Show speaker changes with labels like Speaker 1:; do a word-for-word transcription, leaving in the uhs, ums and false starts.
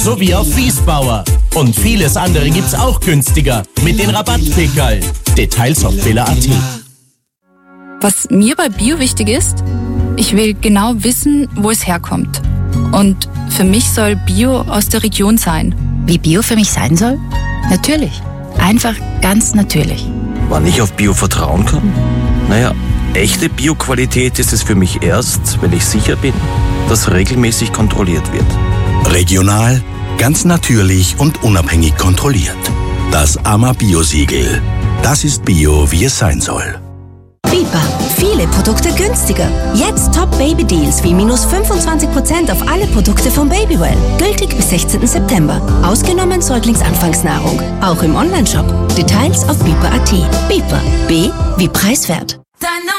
Speaker 1: sowie auf Wiesbauer. Und vieles andere gibt's auch günstiger mit den Rabattpickerl. Details auf billa punkt at.
Speaker 2: Was mir bei Bio wichtig ist, ich will genau wissen, wo es herkommt. Und für mich soll Bio aus der Region sein.
Speaker 3: Wie Bio für mich sein soll? Natürlich. Einfach ganz natürlich.
Speaker 4: Wann ich auf Bio vertrauen kann? Naja, echte Bio-Qualität ist es für mich erst, wenn ich sicher bin, dass regelmäßig kontrolliert wird.
Speaker 5: Regional, ganz natürlich und unabhängig kontrolliert. Das A M A Bio-Siegel. Das ist Bio, wie es sein soll.
Speaker 6: Bipa. Viele Produkte günstiger. Jetzt Top-Baby-Deals wie minus fünfundzwanzig Prozent auf alle Produkte von Babywell. Gültig bis sechzehnten September. Ausgenommen Säuglingsanfangsnahrung. Auch im Onlineshop. Details auf bipa punkt at. Bipa. B wie preiswert.